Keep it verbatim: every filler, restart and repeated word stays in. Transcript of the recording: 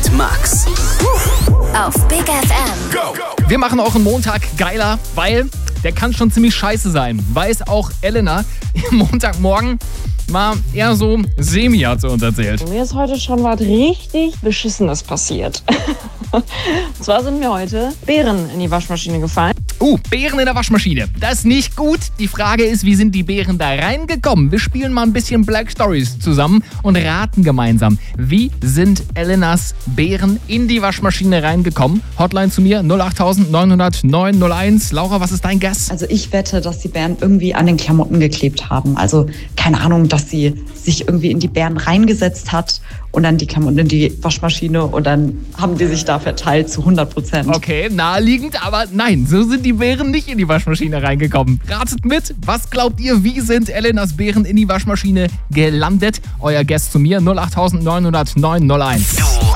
mit Max. Auf Big F M. Go! Wir machen auch einen Montag geiler, weil der kann schon ziemlich scheiße sein. Weiß auch Elena. Montagmorgen mal eher so semi, hat sie uns erzählt. Mir ist heute schon was richtig Beschissenes passiert. Und zwar sind mir heute Beeren in die Waschmaschine gefallen. Uh, Beeren in der Waschmaschine. Das ist nicht gut. Die Frage ist, wie sind die Beeren da reingekommen? Wir spielen mal ein bisschen Black Stories zusammen und raten gemeinsam. Wie sind Elenas Beeren in die Waschmaschine reingekommen? Hotline zu mir null acht neun null null neun null eins. Laura, was ist dein Guess? Also ich wette, dass die Bären irgendwie an den Klamotten geklebt haben. Also keine Ahnung, dass sie sich irgendwie in die Bären reingesetzt hat und dann die Klamotten in die Waschmaschine und dann haben die sich da verteilt zu hundert Prozent. Okay, naheliegend, aber nein, so sind die Beeren nicht in die Waschmaschine reingekommen. Ratet mit, was glaubt ihr, wie sind Elenas Beeren in die Waschmaschine gelandet? Euer Guess zu mir null acht neun null null neun null eins.